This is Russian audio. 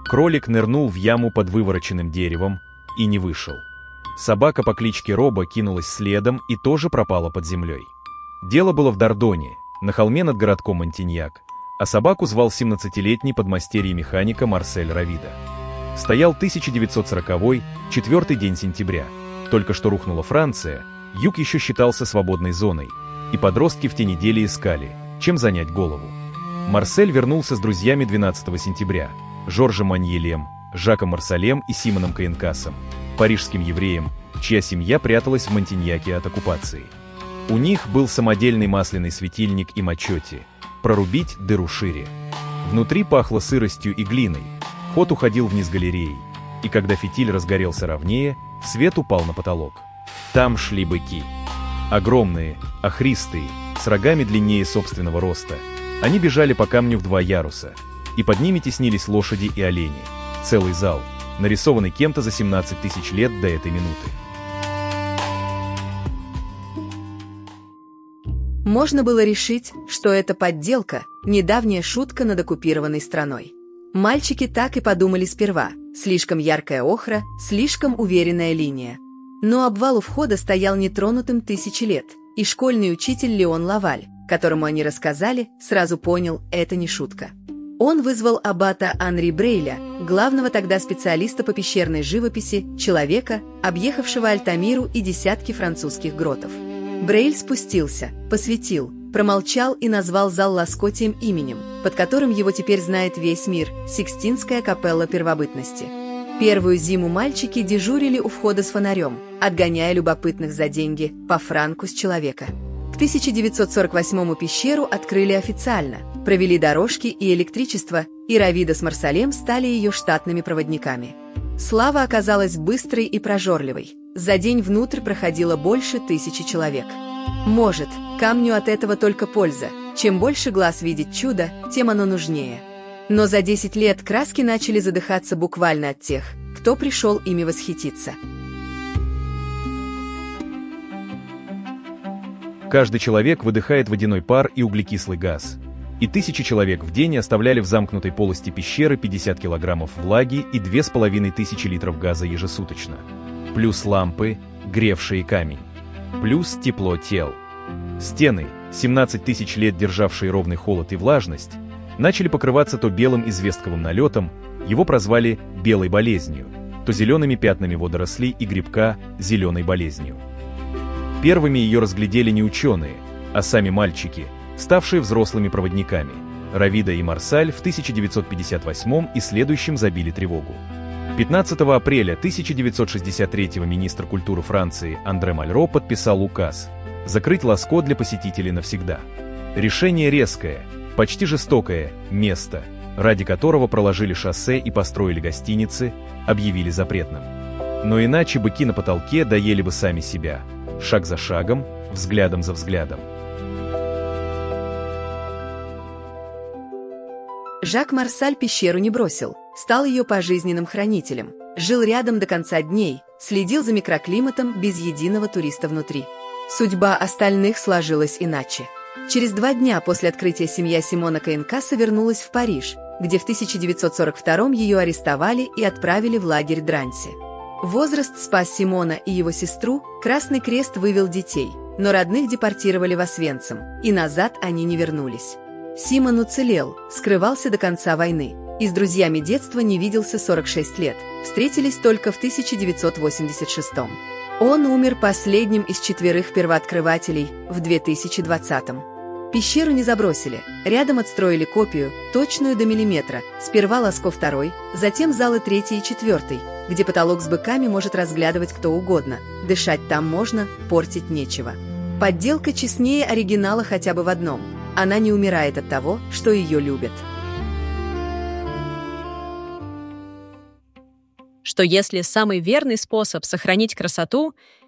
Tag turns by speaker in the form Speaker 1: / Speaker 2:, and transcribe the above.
Speaker 1: Кролик нырнул в яму под вывороченным деревом и не вышел. Собака по кличке Роба кинулась следом и тоже пропала под землей. Дело было в Дордоне, на холме над городком Монтиньяк, а собаку звал 17-летний подмастерье механика Марсель Равида. Стоял 1940-й, 4-й день сентября. Только что рухнула Франция, юг еще считался свободной зоной, и подростки в те недели искали, чем занять голову. Марсель вернулся с друзьями 12 сентября, Жоржем Маньелем, Жаком Марсалем и Симоном Каенкасом, парижским евреем, чья семья пряталась в Монтиньяке от оккупации. У них был самодельный масляный светильник и мачете, прорубить дыру шире. Внутри пахло сыростью и глиной, ход уходил вниз галереей, и когда фитиль разгорелся ровнее, свет упал на потолок. Там шли быки. Огромные, охристые, с рогами длиннее собственного роста. Они бежали по камню в 2 яруса, и под ними теснились лошади и олени. Целый зал, нарисованный кем-то за 17 тысяч лет до этой минуты.
Speaker 2: Можно было решить, что это подделка, недавняя шутка над оккупированной страной. Мальчики так и подумали сперва. Слишком яркая охра, слишком уверенная линия. Но обвал у входа стоял нетронутым 1000 лет, и школьный учитель Леон Лаваль, которому они рассказали, сразу понял, это не шутка. Он вызвал аббата Анри Брейля, главного тогда специалиста по пещерной живописи, человека, объехавшего Альтамиру и десятки французских гротов. Брейль спустился, посветил, промолчал и назвал зал Ласкотием именем, под которым его теперь знает весь мир – Сикстинская капелла первобытности. Первую зиму мальчики дежурили у входа с фонарем, отгоняя любопытных за деньги по франку с человека. К 1948-му пещеру открыли официально, провели дорожки и электричество, и Равида с Марсалем стали ее штатными проводниками. Слава оказалась быстрой и прожорливой. За день внутрь проходило больше 1000 человек. Может, камню от этого только польза. Чем больше глаз видит чудо, тем оно нужнее. Но за 10 лет краски начали задыхаться буквально от тех, кто пришел ими восхититься.
Speaker 1: Каждый человек выдыхает водяной пар и углекислый газ. И 1000 человек в день оставляли в замкнутой полости пещеры 50 килограммов влаги и 2500 литров газа ежесуточно. Плюс лампы, гревшие камень. Плюс тепло тел. Стены, 17 тысяч лет державшие ровный холод и влажность, начали покрываться то белым известковым налетом, его прозвали «белой болезнью», то зелеными пятнами водорослей и грибка «зеленой болезнью». Первыми ее разглядели не ученые, а сами мальчики, ставшие взрослыми проводниками. Равида и Марсаль в 1958 и следующем забили тревогу. 15 апреля 1963 министр культуры Франции Андре Мальро подписал указ закрыть Ласкот для посетителей навсегда. Решение резкое, почти жестокое место, ради которого проложили шоссе и построили гостиницы, объявили запретным. Но иначе быки на потолке доели бы сами себя, шаг за шагом, взглядом за взглядом.
Speaker 2: Жак Марсаль пещеру не бросил, стал ее пожизненным хранителем, жил рядом до конца дней, следил за микроклиматом без единого туриста внутри. Судьба остальных сложилась иначе. Через 2 дня после открытия семья Симона Каенкаса вернулась в Париж, где в 1942 ее арестовали и отправили в лагерь Дранси. Возраст спас Симона и его сестру, Красный Крест вывел детей, но родных депортировали в Освенцим, и назад они не вернулись. Симон уцелел, скрывался до конца войны, и с друзьями детства не виделся 46 лет, встретились только в 1986. Он умер последним из 4 первооткрывателей в 2020-м. Пещеру не забросили, рядом отстроили копию, точную до миллиметра, сперва Ласкот II, затем залы 3 и 4, где потолок с быками может разглядывать кто угодно, дышать там можно, портить нечего. Подделка честнее оригинала хотя бы в одном – она не умирает от того, что ее любят.
Speaker 3: Что если самый верный способ сохранить красоту